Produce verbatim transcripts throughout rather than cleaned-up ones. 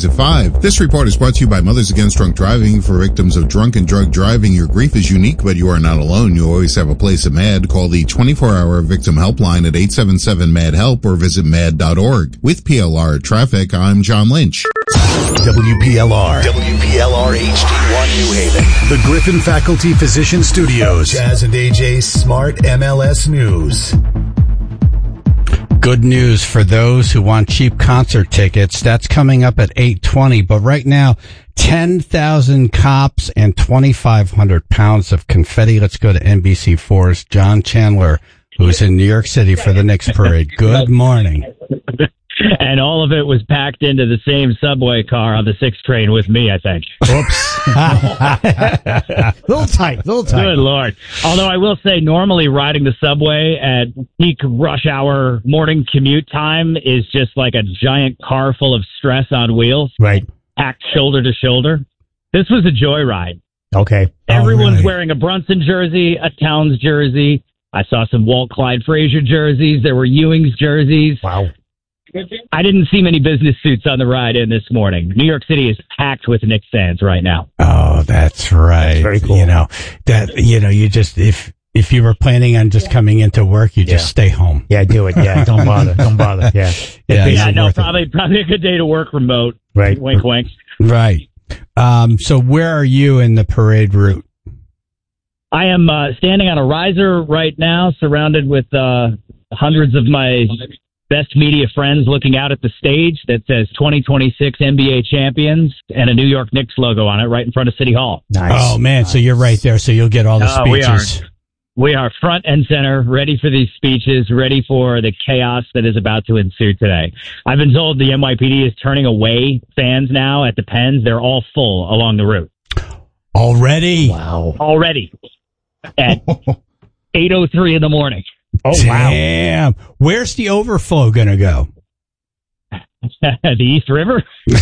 at five. This report is brought to you by Mothers Against Drunk Driving. For victims of drunk and drug driving, your grief is unique, but you are not alone. You always have a place at MAD. Call the twenty-four hour victim helpline at eight seven seven MAD HELP or visit mad dot org. With P L R Traffic, I'm John Lynch. W P L R. W P L R H D one New Haven. The Griffin Faculty Physician Studios. Jazz and A J's Smart M L S News. Good news for those who want cheap concert tickets. That's coming up at eight twenty. But right now, ten thousand cops and twenty-five hundred pounds of confetti. Let's go to N B C four's John Chandler, who's in New York City for the Knicks parade. Good morning. And all of it was packed into the same subway car on the six train with me, I think. Oops. little tight, little tight. Good Lord. Although I will say, normally riding the subway at peak rush hour morning commute time is just like a giant car full of stress on wheels. Right. Packed shoulder to shoulder. This was a joyride. Okay. Everyone's right. wearing a Brunson jersey, a Towns jersey. I saw some Walt Clyde Frazier jerseys. There were Ewing's jerseys. Wow. I didn't see many business suits on the ride in this morning. New York City is packed with Knicks fans right now. Oh, that's right. That's very cool. You know, that, you know, you just, if, if you were planning on just coming into work, you just Yeah. stay home. Yeah, do it. Yeah, don't bother. Don't bother. Yeah. Yeah, Yeah, no, worth it. probably probably a good day to work remote. Right. Wink, wink. Right. Um, so where are you in the parade route? I am uh, standing on a riser right now, surrounded with uh, hundreds of my best media friends looking out at the stage that says twenty twenty-six N B A champions and a New York Knicks logo on it right in front of City Hall. Nice. Oh, man. So you're right there. So you'll get all the Uh, we speeches. We are front and center, ready for these speeches, ready for the chaos that is about to ensue today. I've been told the N Y P D is turning away fans now at the Pens. They're all full along the route. Already? Wow. Already at eight oh three in the morning. Oh, wow. Damn. Where's the overflow going to go? The East River? You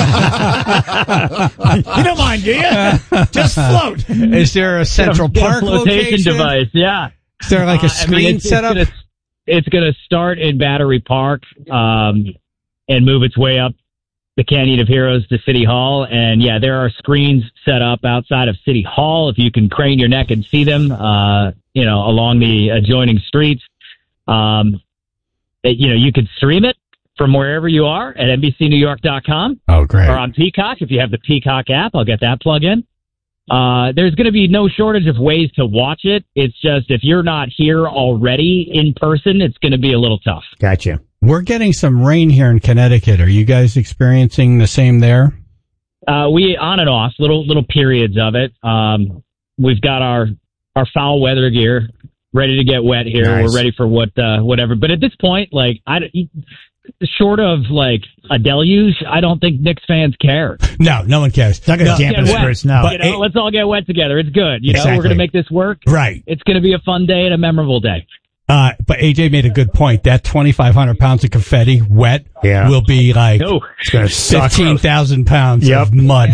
don't mind, do you? Just float. Is there a Central Get a Park flotation location? device, yeah. Is there like a Uh, screen I mean, it's, set up? It's gonna, it's gonna start in Battery Park, um, and move its way up the Canyon of Heroes to City Hall. And yeah, there are screens set up outside of City Hall. If you can crane your neck and see them, uh, you know, along the adjoining streets. Um, it, you know, you could stream it from wherever you are at N B C New York dot com. Oh, great. Or on Peacock. If you have the Peacock app, I'll get that plug in. Uh, there's going to be no shortage of ways to watch it. It's just if you're not here already in person, it's going to be a little tough. Gotcha. We're getting some rain here in Connecticut. Are you guys experiencing the same there? Uh, we on and off, little little periods of it. Um, we've got our our foul weather gear ready to get wet here. Nice. We're ready for what uh, whatever. But at this point, like I. Short of like a deluge, I don't think Knicks fans care. No, no one cares. It's not going to No, dampen the get wet. spirits, no. But You know, it- let's all get wet together. It's good. You know, Exactly. we're going to make this work. Right. It's going to be a fun day and a memorable day. Uh, but A J made a good point. That twenty-five hundred pounds of confetti, wet, Yeah. will be like No. It's going to suck. fifteen thousand pounds Yep. of mud.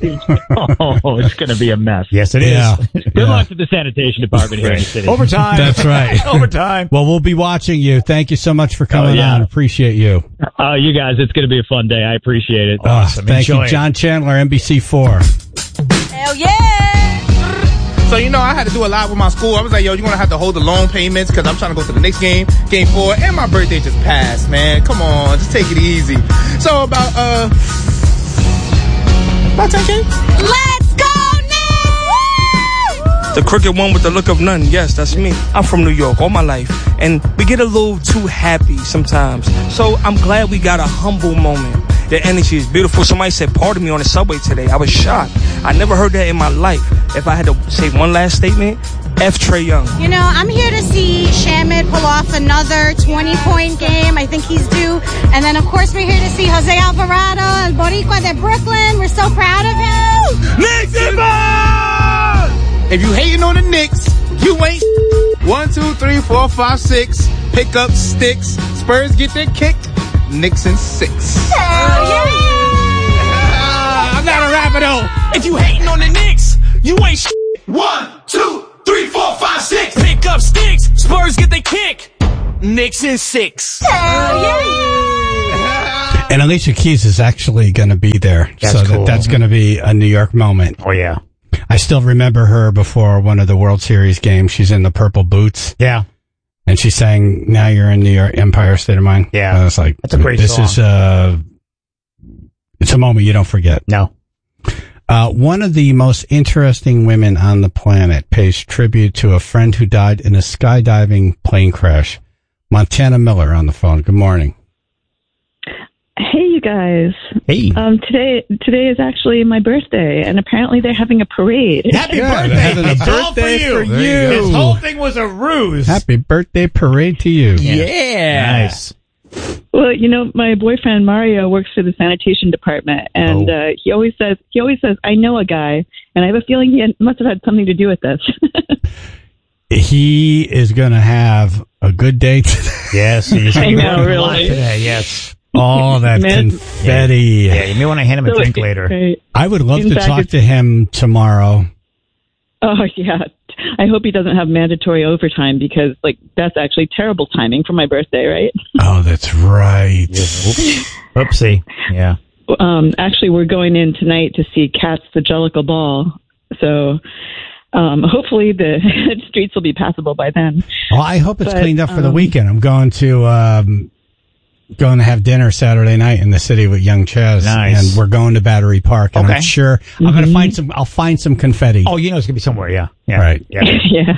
Oh, it's going to be a mess. Yes, it is. Yeah. Good luck to the sanitation department here in the city. Overtime. That's right. Overtime. Well, we'll be watching you. Thank you so much for coming Oh, yeah. on. Appreciate you. Uh, you guys, it's going to be a fun day. I appreciate it. Awesome. Uh, thank Enjoy you, it. John Chandler, N B C four. Hell yeah! So, you know, I had to do a lot with my school. I was like, yo, you're going to have to hold the loan payments because I'm trying to go to the next game, game four, and my birthday just passed, man. Come on, just take it easy. So about, uh, about ten K? Let's go, Knicks! The crooked one with the look of none. Yes, that's me. I'm from New York all my life. And we get a little too happy sometimes. So I'm glad we got a humble moment. The energy is beautiful. Somebody said, pardon me on the subway today. I was shocked. I never heard that in my life. If I had to say one last statement, F Trae Young. You know, I'm here to see Shamit pull off another twenty-point game. I think he's due. And then, of course, we're here to see Jose Alvarado, El Boricua de Brooklyn. We're so proud of him. Knicks and ball! If you hating on the Knicks, you ain't. One, two, three, four, five, six. Pick up sticks. Spurs get their kick. Knicks and six. Hell yeah! Ah, I'm not a rapper though. If you hating on the Knicks, you ain't sh- One, two, three, four, five, six. Pick up sticks. Spurs get their kick. Knicks and six. Hell yeah! And Alicia Keys is actually going to be there. That's so cool. that, that's going to be a New York moment. Oh, yeah. I still remember her before one of the World Series games. She's in the purple boots. Yeah. And she sang, "Now You're in New York, Empire State of Mind." Yeah. And I was like, That's a great this song. is, uh, it's a moment you don't forget. No. Uh, one of the most interesting women on the planet pays tribute to a friend who died in a skydiving plane crash. Montana Miller on the phone. Good morning. Hey, you guys. Hey. Um, today, today is actually my birthday, and apparently they're having a parade. Happy Yeah, birthday. they're having a It's all for birthday you. for you. This whole thing was a ruse. Happy birthday parade to you. Yeah. Nice. Well, you know, my boyfriend Mario works for the sanitation department, and Oh. uh, he always says he always says I know a guy, and I have a feeling he had, must have had something to do with this. He is going to have a good day today. Yes. He's I know, working a lot really. today. Yes. All that Man. confetti. Yeah. You may want to hand him a So, drink later. right. I would love In to fact, talk it's- to him tomorrow. Oh yeah, I hope he doesn't have mandatory overtime because, like, that's actually terrible timing for my birthday, right? Oh, that's right. Oops. Oopsie. Yeah. Um, actually, we're going in tonight to see Cats the Jellicle Ball, so um, hopefully the streets will be passable by then. Well, I hope it's But, cleaned up for the um, weekend. I'm going to um, going to have dinner Saturday night in the city with young Chaz, Nice. and we're going to Battery Park. And Okay. I'm sure I'm going to find some. I'll find some confetti. Oh, you know it's gonna be somewhere. Yeah. Yeah. Right. Yeah. Yeah.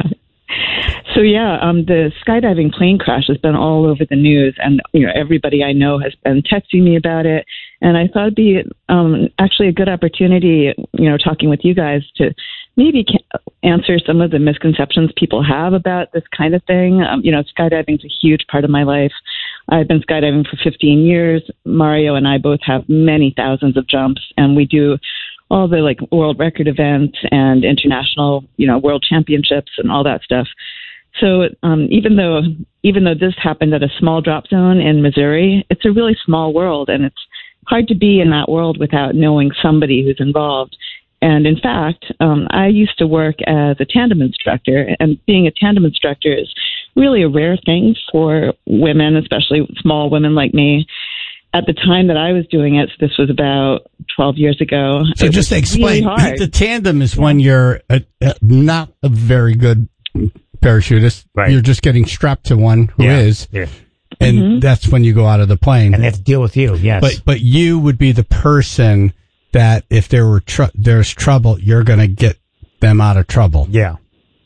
So yeah, um, the skydiving plane crash has been all over the news, and you know everybody I know has been texting me about it. And I thought it'd be um, actually a good opportunity, you know, talking with you guys to maybe ca- answer some of the misconceptions people have about this kind of thing. Um, you know, skydiving is a huge part of my life. I've been skydiving for fifteen years. Mario and I both have many thousands of jumps, and we do all the like world record events and international, you know, world championships and all that stuff. So um, even though even though this happened at a small drop zone in Missouri, it's a really small world, and it's hard to be in that world without knowing somebody who's involved. And in fact, um, I used to work as a tandem instructor, and being a tandem instructor is really a rare thing for women, especially small women like me. At the time that I was doing it, so this was about twelve years ago. So it just was explain. really hard. The tandem is when you're a, a, not a very good parachutist. Right. You're just getting strapped to one who is, Yeah. Yeah. and Mhm. that's when you go out of the plane. And they have to deal with you. Yes. But but you would be the person that if there were tr- there's trouble, you're going to get them out of trouble. yeah.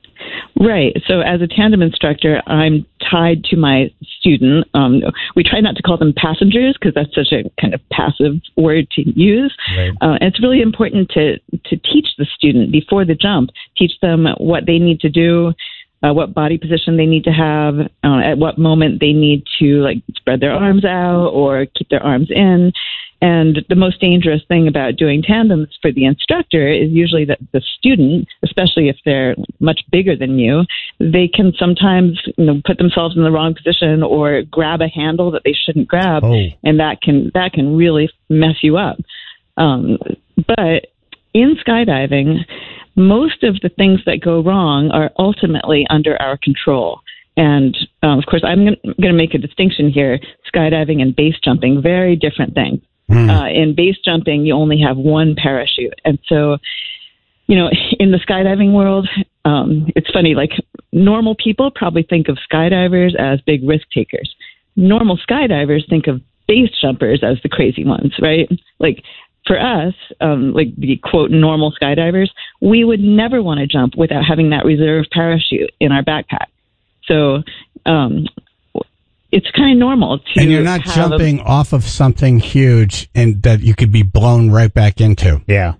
Right. So as a tandem instructor, I'm tied to my student. Um, we try not to call them passengers because that's such a kind of passive word to use. Right. Uh, and it's really important to, to teach the student before the jump, teach them what they need to do, uh, what body position they need to have, uh, at what moment they need to like spread their arms out or keep their arms in. And the most dangerous thing about doing tandems for the instructor is usually that the student, especially if they're much bigger than you, they can sometimes, you know, put themselves in the wrong position or grab a handle that they shouldn't grab, Oh. and that can that can really mess you up. Um, but in skydiving, most of the things that go wrong are ultimately under our control. And um, of course, I'm going to make a distinction here: skydiving and base jumping, very different things. Uh, in base jumping, you only have one parachute. And so, you know, in the skydiving world, um, it's funny, like normal people probably think of skydivers as big risk takers. Normal skydivers think of base jumpers as the crazy ones, right? Like for us, um, like the quote normal skydivers, we would never want to jump without having that reserve parachute in our backpack. So, um, it's kind of normal to And you're not have jumping off of something huge and that you could be blown right back into. Yeah.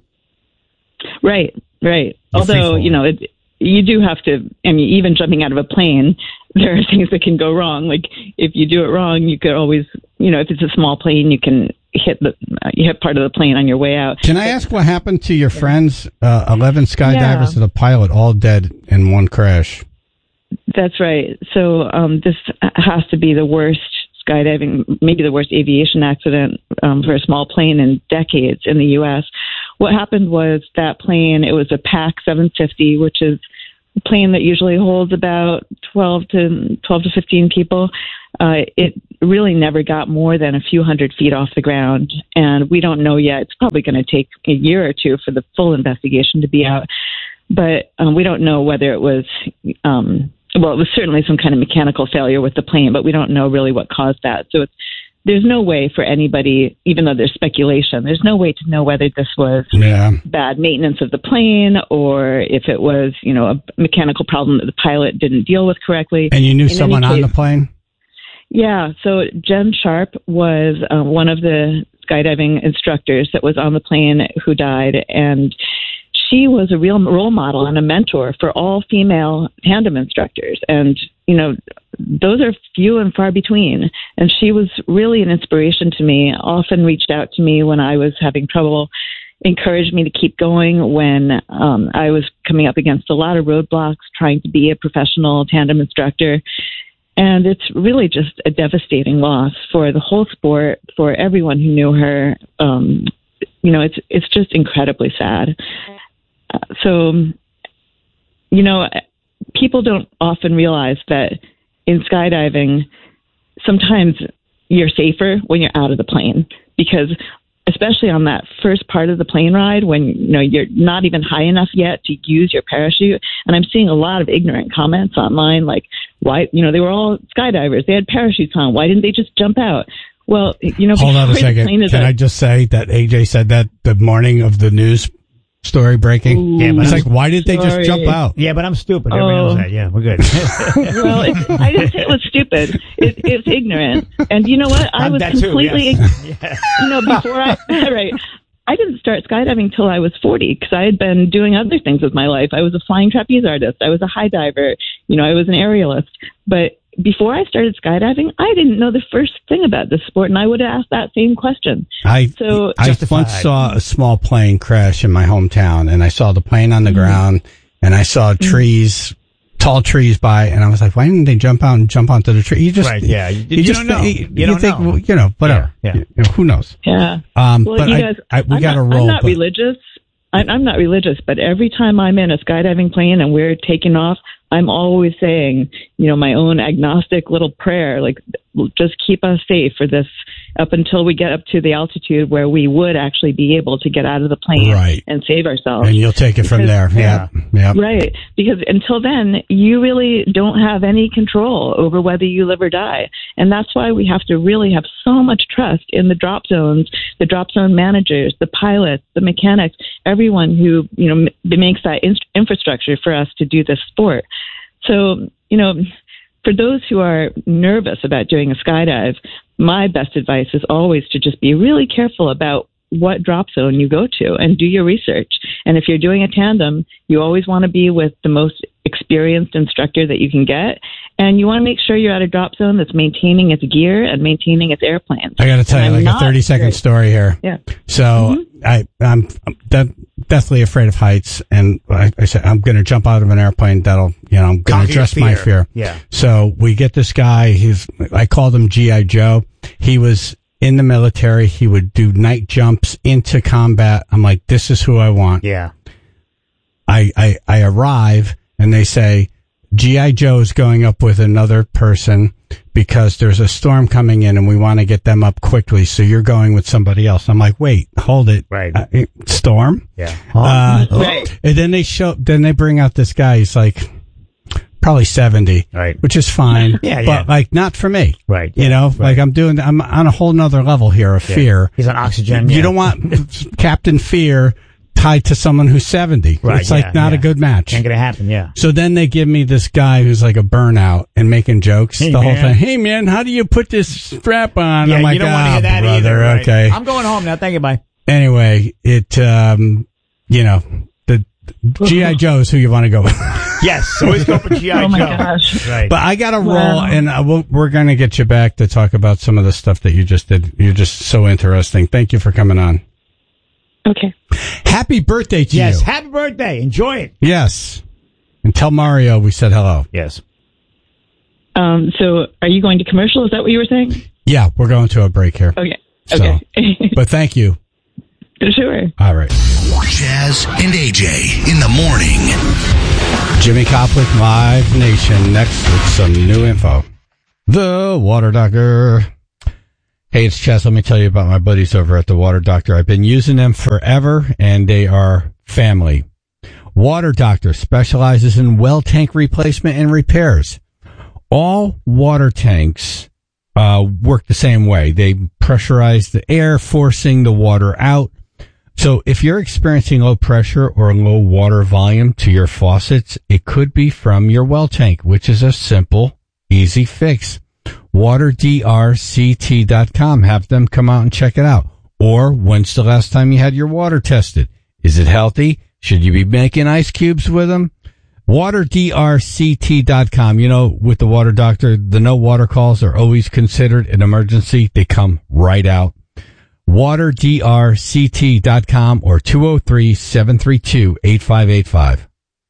a, right, right. You're Although, free-falling. you know, it, you do have to, I mean, even jumping out of a plane, there are things that can go wrong. Like if you do it wrong, you could always, you know, if it's a small plane, you can hit the, uh, you hit part of the plane on your way out. Can I ask what happened to your friends? Uh, eleven skydivers Yeah. and a pilot all dead in one crash. That's right. So um, this has to be the worst skydiving, maybe the worst aviation accident um, for a small plane in decades in the U S. What happened was that plane, it was a PAC seven fifty, which is a plane that usually holds about twelve to fifteen people. uh, it really never got more than a few hundred feet off the ground. And we don't know yet. It's probably going to take a year or two for the full investigation to be out. But um, we don't know whether it was, um, well, it was certainly some kind of mechanical failure with the plane, but we don't know really what caused that. So it's, there's no way for anybody, even though there's speculation, there's no way to know whether this was yeah. bad maintenance of the plane or if it was, you know, a mechanical problem that the pilot didn't deal with correctly. And you knew In someone any on case, the plane? Yeah. So Jen Sharp was uh, one of the skydiving instructors that was on the plane who died. And she was a real role model and a mentor for all female tandem instructors. And, you know, those are few and far between. And she was really an inspiration to me, often reached out to me when I was having trouble, encouraged me to keep going when um, I was coming up against a lot of roadblocks trying to be a professional tandem instructor. And it's really just a devastating loss for the whole sport, for everyone who knew her. Um, you know, it's it's just incredibly sad. Uh, so, you know, people don't often realize that in skydiving, sometimes you're safer when you're out of the plane, because especially on that first part of the plane ride when, you know, you're not even high enough yet to use your parachute. And I'm seeing a lot of ignorant comments online, like, why, you know, they were all skydivers. They had parachutes on. Why didn't they just jump out? Well, you know, hold on a second. Can a, I just say that A J said that the morning of the news story breaking? Ooh, yeah, but it's I'm, like, why did they sorry. just jump out? Yeah, but I'm stupid. Everybody Oh. knows that. Yeah, we're good. well, it, I didn't say it was stupid. It, it's ignorant. And you know what? I I'm was that too, completely, yes. you know, before I, right. I didn't start skydiving till I was forty because I had been doing other things with my life. I was a flying trapeze artist. I was a high diver. You know, I was an aerialist. But before I started skydiving, I didn't know the first thing about this sport, and I would have asked that same question. I so, I once saw a small plane crash in my hometown, and I saw the plane on the mm-hmm. ground, and I saw trees, tall trees by, and I was like, why didn't they jump out and jump onto the tree? You just, right, yeah, you, you, you just don't know. You, you don't think, know. Well, you know, whatever. Yeah, yeah. You know, who knows? Yeah. Um, well, but you I, guys, I, we got to not, roll. I'm not but, religious. I, I'm not religious, but every time I'm in a skydiving plane and we're taking off, I'm always saying, you know, my own agnostic little prayer, like, just keep us safe for this up until we get up to the altitude where we would actually be able to get out of the plane right. and save ourselves. And you'll take it because, from there. Yeah. yeah. Right. Because until then, you really don't have any control over whether you live or die. And that's why we have to really have so much trust in the drop zones, the drop zone managers, the pilots, the mechanics, everyone who, you know, m- makes that in- infrastructure for us to do this sport. So, you know, for those who are nervous about doing a skydive, my best advice is always to just be really careful about what drop zone you go to and do your research. And if you're doing a tandem, you always want to be with the most experienced instructor that you can get. And you want to make sure you're at a drop zone that's maintaining its gear and maintaining its airplanes. I got to tell you, like not, a thirty second right. story here. Yeah. So mm-hmm. I, I'm, I'm de- deathly afraid of heights. And I, I said, I'm going to jump out of an airplane. That'll, you know, I'm going to address my fear. Yeah. So we get this guy. He's, I called him G I Joe. He was in the military. He would do night jumps into combat. I'm like, this is who I want. Yeah. I, I, I arrive and they say, G I Joe's going up with another person because there's a storm coming in and we want to get them up quickly. So you're going with somebody else. I'm like, wait, hold it. Right. Uh, storm? Yeah. Uh, right. And then they show, then they bring out this guy. He's like, probably seventy. Right. Which is fine. yeah, but yeah. like, not for me. Right. You yeah, know, right. like I'm doing, I'm on a whole nother level here of yeah. fear. He's on oxygen. You yeah. don't want Captain Fear tied to someone who's seventy. Right, it's like yeah, not yeah. a good match. Ain't gonna happen, yeah. So then they give me this guy who's like a burnout and making jokes Hey, the whole man. time. Hey man, how do you put this strap on? Yeah, I'm like, you don't ah, want to hear that brother, either. Right? okay. I'm going home now. Thank you, bye. Anyway, it, um, you know, the G I Joe's who you want to go with. Yes, always go for G I Oh my Joe. gosh. Right. But I got to roll, Wow. and uh, we'll, we're going to get you back to talk about some of the stuff that you just did. You're just so interesting. Thank you for coming on. Okay. Happy birthday to yes, you. happy birthday. Enjoy it. Yes. And tell Mario we said hello. Yes. Um, so are you going to commercial? Is that what you were saying? Yeah, we're going to a break here. Okay. So, Okay. but thank you. Sure. All right. Jazz and A J in the morning. Jimmy Koplik, Live Nation, next with some new info. The Water Doctor. Hey, it's Chess. Let me tell you about my buddies over at the Water Doctor. I've been using them forever, and they are family. Water Doctor specializes in well tank replacement and repairs. All water tanks uh work the same way. They pressurize the air, forcing the water out. So if you're experiencing low pressure or low water volume to your faucets, it could be from your well tank, which is a simple, easy fix. water d r c t dot com. Have them come out and check it out. Or when's the last time you had your water tested? Is it healthy? Should you be making ice cubes with them? water d r c t dot com. You know, with the Water Doctor, the no water calls are always considered an emergency. They come right out. water d r c t dot com or two oh three, seven three two, eight five eight five.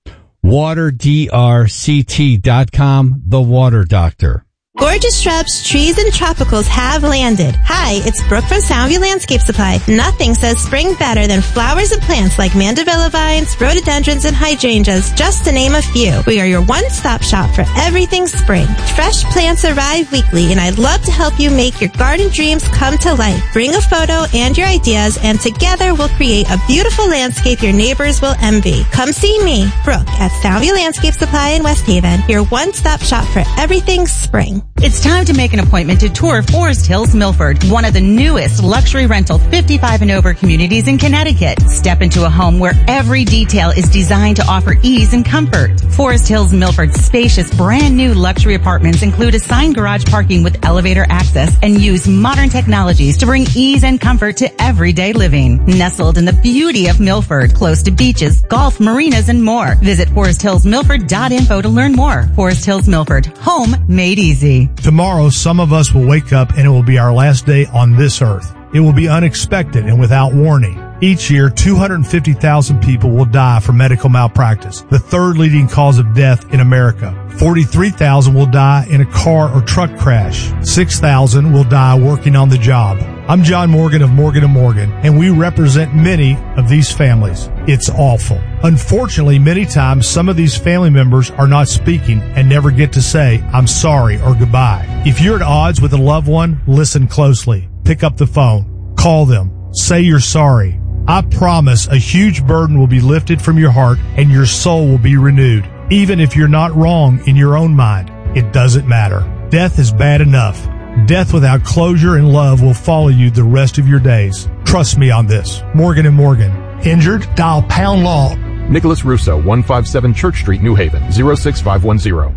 water d r c t dot com, the Water Doctor. Gorgeous shrubs, trees, and tropicals have landed. Hi, it's Brooke from Soundview Landscape Supply. Nothing says spring better than flowers and plants like mandevilla vines, rhododendrons, and hydrangeas, just to name a few. We are your one-stop shop for everything spring. Fresh plants arrive weekly, and I'd love to help you make your garden dreams come to life. Bring a photo and your ideas, and together we'll create a beautiful landscape your neighbors will envy. Come see me, Brooke, at Soundview Landscape Supply in West Haven, your one-stop shop for everything spring. It's time to make an appointment to tour Forest Hills Milford, one of the newest luxury rental fifty-five and over communities in Connecticut. Step into a home where every detail is designed to offer ease and comfort. Forest Hills Milford's spacious, brand new luxury apartments include assigned garage parking with elevator access and use modern technologies to bring ease and comfort to everyday living. Nestled in the beauty of Milford, close to beaches, golf, marinas, and more. Visit forest hills milford dot info to learn more. Forest Hills Milford, home made easy. Tomorrow, some of us will wake up and it will be our last day on this earth. It will be unexpected and without warning. Each year, two hundred fifty thousand people will die from medical malpractice, the third leading cause of death in America. forty-three thousand will die in a car or truck crash. six thousand will die working on the job. I'm John Morgan of Morgan and Morgan, and we represent many of these families. It's awful. Unfortunately, many times some of these family members are not speaking and never get to say, I'm sorry or goodbye. If you're at odds with a loved one, listen closely. Pick up the phone. Call them. Say you're sorry. I promise a huge burden will be lifted from your heart and your soul will be renewed. Even if you're not wrong in your own mind, it doesn't matter. Death is bad enough. Death without closure and love will follow you the rest of your days. Trust me on this. Morgan and Morgan. Injured? Dial pound law. Nicholas Russo, one fifty-seven Church Street, New Haven, zero six five one zero.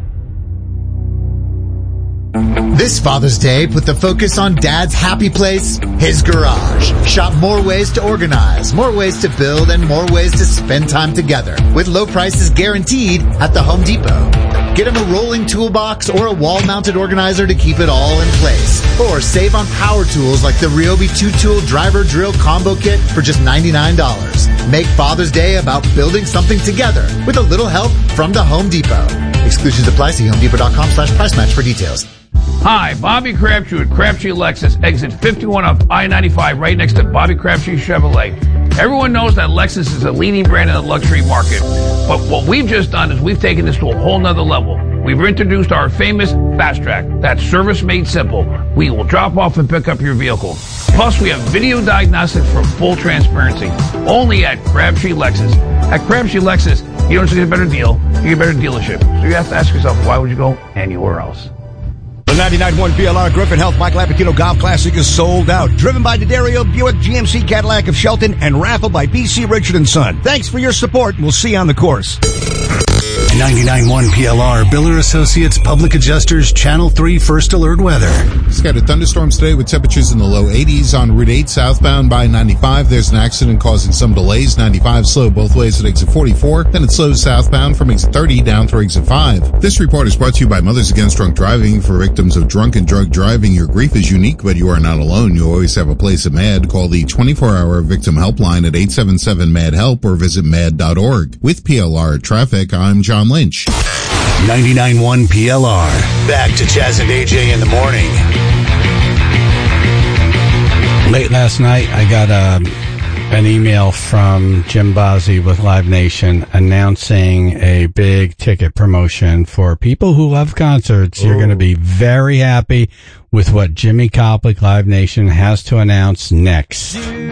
This Father's Day, put the focus on Dad's happy place, his garage. Shop more ways to organize, more ways to build, and more ways to spend time together. With low prices guaranteed at the Home Depot. Get him a rolling toolbox or a wall-mounted organizer to keep it all in place. Or save on power tools like the Ryobi two-tool driver drill combo kit for just ninety-nine dollars. Make Father's Day about building something together with a little help from the Home Depot. Exclusions apply. See homedepot.com slash price match for details. Hi, Bobby Crabtree at Crabtree Lexus, exit fifty-one off I ninety-five, right next to Bobby Crabtree Chevrolet. Everyone knows that Lexus is a leading brand in the luxury market. But what we've just done is we've taken this to a whole nother level. We've introduced our famous Fast Track. That's service made simple. We will drop off and pick up your vehicle. Plus, we have video diagnostics for full transparency. Only at Crabtree Lexus. At Crabtree Lexus, you don't just get a better deal, you get a better dealership. So you have to ask yourself, why would you go anywhere else? The ninety-nine point one P L R Griffin Health Mike Lapicino Golf Classic is sold out. Driven by D'Addario Buick G M C Cadillac of Shelton and raffled by B C Richard and Son. Thanks for your support. We'll see you on the course. ninety-nine point one P L R, Biller Associates, Public Adjusters, Channel three First Alert Weather. Scattered thunderstorms today with temperatures in the low eighties on Route eight southbound by ninety-five. There's an accident causing some delays. ninety-five slow both ways at exit forty-four. Then it slows southbound from exit thirty down through exit five. This report is brought to you by Mothers Against Drunk Driving. For victims of drunk and drug driving, your grief is unique, but you are not alone. You always have a place at MAD. Call the twenty-four hour victim helpline at eight seven seven M A D help or visit mad dot org. With P L R Traffic, I'm John Lynch. ninety-nine point one P L R. Back to Chaz and A J in the morning. Late last night, I got a an email from Jim Bozzi with Live Nation announcing a big ticket promotion for people who love concerts. You're going to be very happy with what Jimmy Koplik Live Nation has to announce next.